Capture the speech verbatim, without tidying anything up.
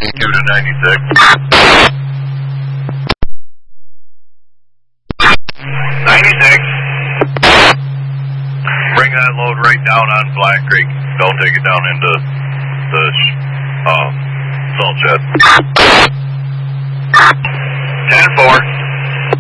Give it a ninety-six. ninety-six. Bring that load right down on Black Creek. Don't take it down into the uh, salt shed. ten four.